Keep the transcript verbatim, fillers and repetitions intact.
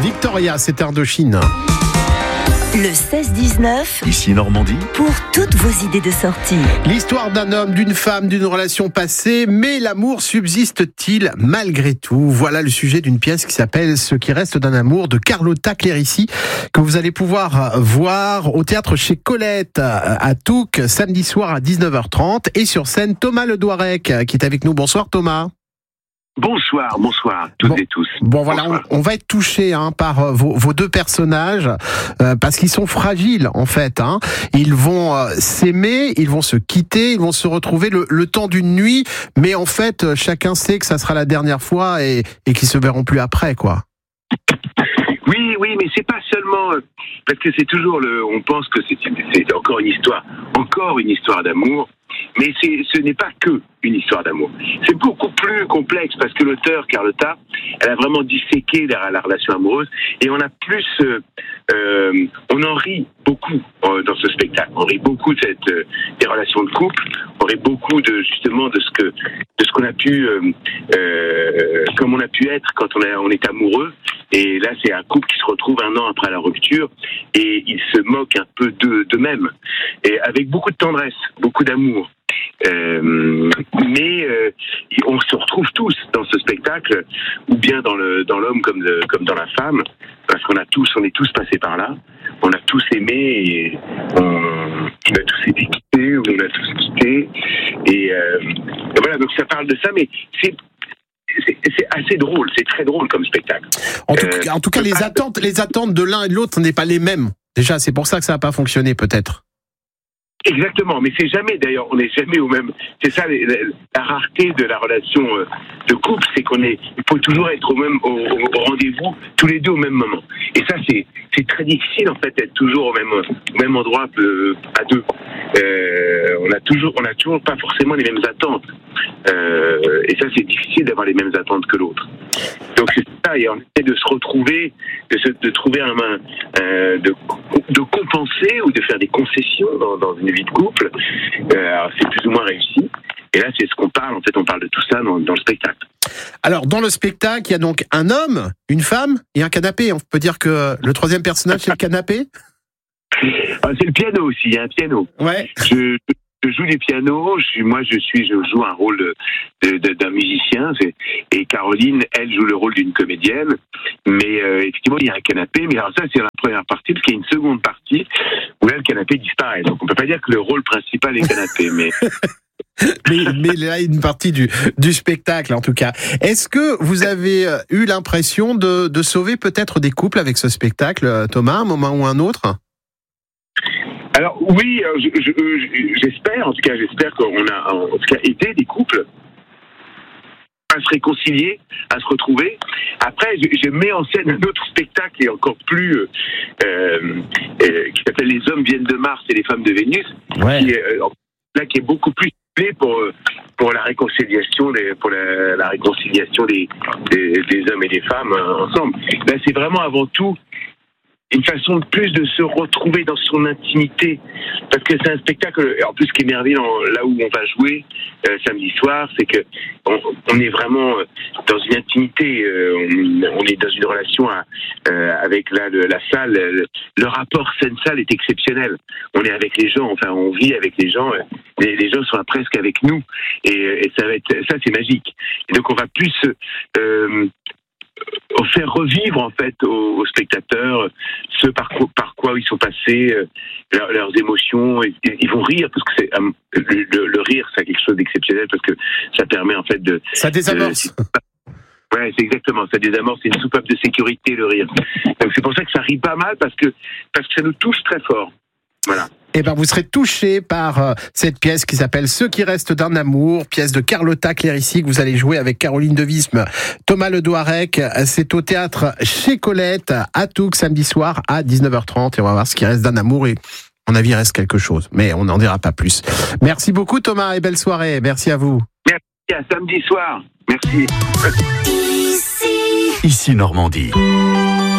Victoria, c'est Indochine. Le seize dix-neuf, Ici Normandie. pour toutes vos idées de sortie. L'histoire d'un homme, d'une femme, d'une relation passée, mais l'amour subsiste-t-il malgré tout? Voilà le sujet d'une pièce qui s'appelle Ce qui reste d'un amour de Carlotta Clérici, que vous allez pouvoir voir au théâtre chez Colette à Touques, samedi soir à dix-neuf heures trente, et sur scène Thomas Le Douarec qui est avec nous. Bonsoir Thomas. Bonsoir, bonsoir, toutes Bon. et tous. Bon voilà, on, on va être touché hein, par euh, vos, vos deux personnages euh, parce qu'ils sont fragiles en fait. Hein. Ils vont euh, s'aimer, ils vont se quitter, ils vont se retrouver le, le temps d'une nuit, mais en fait euh, chacun sait que ça sera la dernière fois et, et qu'ils se verront plus après quoi. Oui, oui, mais c'est pas seulement euh, parce que c'est toujours le. On pense que c'est, c'est encore une histoire, encore une histoire d'amour, mais c'est, ce n'est pas que une histoire d'amour. C'est beaucoup plus complexe parce que l'auteur Carlotta, elle a vraiment disséqué la, la relation amoureuse et on a plus, euh, euh, on en rit beaucoup euh, dans ce spectacle. On rit beaucoup de cette, euh, des relations de couple. On rit beaucoup de justement de ce que, de ce qu'on a pu, euh, euh, comme on a pu être quand on, a, on est amoureux. Et là, c'est un couple qui se retrouve un an après la rupture et ils se moquent un peu d'eux, d'eux-mêmes, et avec beaucoup de tendresse, beaucoup d'amour. Euh, mais euh, on se retrouve tous dans ce spectacle, ou bien dans le dans l'homme comme de, comme dans la femme, parce qu'on a tous, on est tous passés par là. On a tous aimé et on, on a tous été quittés, ou on a tous quitté. Et, euh, et voilà, donc ça parle de ça, mais c'est C'est, c'est assez drôle, c'est très drôle comme spectacle. En tout, Euh, en tout cas, les attentes, les attentes de l'un et de l'autre n'est pas les mêmes. Déjà, c'est pour ça que ça n'a pas fonctionné peut-être. Exactement, mais c'est jamais, d'ailleurs, on n'est jamais au même. C'est ça la, la, la rareté de la relation euh, de couple, c'est qu'on est, il faut toujours être au même, au, au rendez-vous, tous les deux au même moment. Et ça, c'est, c'est très difficile en fait d'être toujours au même, au même endroit euh, à deux. Euh, on a toujours, on a toujours pas forcément les mêmes attentes. Euh, et ça, c'est difficile d'avoir les mêmes attentes que l'autre. Donc c'est ça, et on essaie de se retrouver, de, se, de trouver un, euh, de, de compenser ou de faire des concessions dans, dans une vie de couple. Euh, alors c'est plus ou moins réussi. Et là, c'est ce qu'on parle. En fait, on parle de tout ça dans, dans le spectacle. Alors, dans le spectacle, il y a donc un homme, une femme et un canapé. On peut dire que le troisième personnage, c'est le canapé. Ah, c'est le piano aussi. Il y a un piano. Ouais. Je, je joue du piano. Je suis, moi, je suis, je joue un rôle de, de, de, d'un musicien. C'est, et Caroline, elle joue le rôle d'une comédienne. Mais euh, effectivement, il y a un canapé. Mais alors ça, c'est la première partie, parce qu'il y a une seconde partie où là, le canapé disparaît. Donc, on peut pas dire que le rôle principal est canapé, mais. mais, mais là, une partie du, du spectacle, en tout cas. Est-ce que vous avez eu l'impression de, de sauver peut-être des couples avec ce spectacle, Thomas, à un moment ou un autre? Alors oui, je, je, je, j'espère, en tout cas, j'espère qu'on a en tout cas aidé des couples à se réconcilier, à se retrouver. Après, je, je mets en scène un autre spectacle qui est encore plus, euh, euh, qui s'appelle Les hommes viennent de Mars et les femmes de Vénus, Ouais. qui est, euh, là qui est beaucoup plus ciblé pour pour la réconciliation des, pour la, la réconciliation des, des des hommes et des femmes euh, ensemble. Là, c'est vraiment avant tout une façon de plus de se retrouver dans son intimité, parce que c'est un spectacle. En plus, ce qui est merveilleux là où on va jouer euh, samedi soir, c'est que on, on est vraiment dans une intimité. Euh, on, on est dans une relation à, euh, avec la, le, la salle. Le, le rapport scène-salle est exceptionnel. On est avec les gens, enfin, on vit avec les gens. Les, les gens sont presque avec nous, et, et ça va être ça, c'est magique. Et donc, on va plus euh, faire revivre en fait aux, aux spectateurs ce par quoi, par quoi ils sont passés, euh, leur, leurs émotions. Et, et, ils vont rire parce que c'est euh, le, le, le rire, c'est quelque chose d'exceptionnel parce que ça permet en fait de Ça désamorce. De, ouais, c'est exactement ça désamorce. C'est une soupape de sécurité, le rire. Donc c'est pour ça que ça rit pas mal, parce que parce que ça nous touche très fort. Voilà. Eh ben, vous serez touché par euh, cette pièce qui s'appelle Ce qui reste d'un amour, pièce de Carlotta Clérici que vous allez jouer avec Caroline Devisme, Thomas Le Douarec. C'est au théâtre chez Colette à Touques samedi soir à dix-neuf heures trente, et on va voir ce qui reste d'un amour, et à mon avis il reste quelque chose, mais on n'en dira pas plus. Merci beaucoup Thomas et belle soirée. Merci à vous. Merci, à samedi soir. Merci. Ici Ici Normandie.